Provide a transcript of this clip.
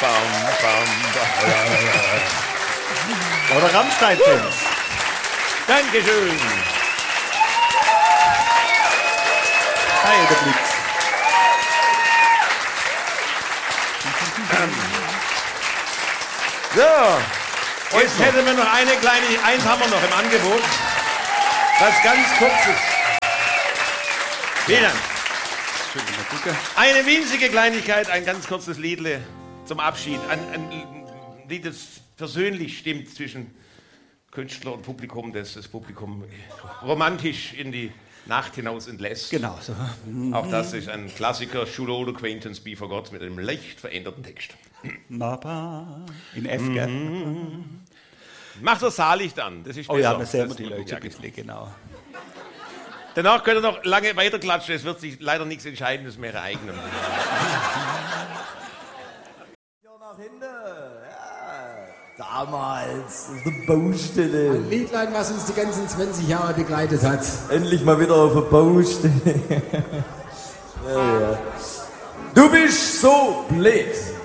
Oder Rammstein-Fans. Dankeschön. Hi, der Blitz. So, jetzt hätten wir noch eins haben wir noch im Angebot. Was ganz kurzes. Vielen Dank. Eine winzige Kleinigkeit, ein ganz kurzes Liedle zum Abschied. Ein Lied, das persönlich stimmt zwischen Künstler und Publikum, das Publikum romantisch in die Nacht hinaus entlässt. Genau so. Auch das ist ein Klassiker, Should Old Acquaintance Be Forgot, mit einem leicht veränderten Text. In F, gell? Macht das Saallicht an, das ist Oh besser. ja, dann sehen wir Das die ist Leute ja, ein bisschen, genau. Danach könnt ihr noch lange weiterklatschen, es wird sich leider nichts Entscheidendes mehr ereignen. Nach hinten, ja. Damals, auf der Baustelle. Ein Liedlein, was uns die ganzen 20 Jahre begleitet hat. Endlich mal wieder auf der Baustelle. Ja. Du bist so blöd.